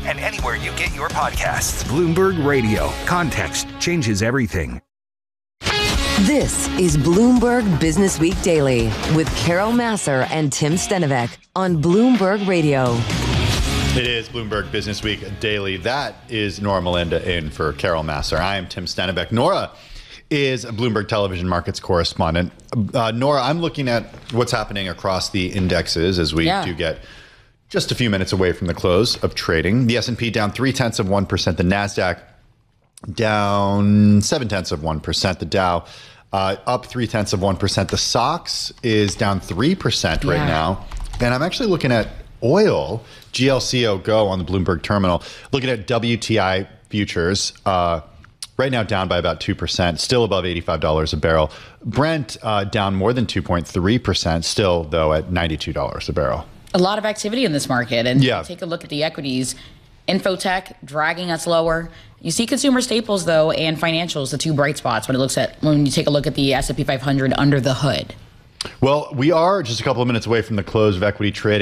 and anywhere you get your podcasts. Bloomberg Radio. Context changes everything. This is Bloomberg Business Week Daily with Carol Massar and Tim Stenovec on Bloomberg Radio. It is Bloomberg Business Week Daily. That is Nora Melinda in for Carol Massar. I am Tim Stenovec. Nora is a Bloomberg Television Markets correspondent. Nora, I'm looking at what's happening across the indexes as we do get just a few minutes away from the close of trading. The S&P down 0.3%. The NASDAQ down 0.7%. The Dow up 0.3%. The SOX is down 3% right now. And I'm actually looking at oil, GLCO Go on the Bloomberg terminal, looking at WTI futures, right now down by about 2%, still above $85 a barrel. Brent down more than 2.3%, still, though, at $92 a barrel. A lot of activity in this market. And take a look at the equities. Infotech dragging us lower. You see consumer staples, though, and financials, the two bright spots when you take a look at the S&P 500 under the hood. Well, we are just a couple of minutes away from the close of equity trading.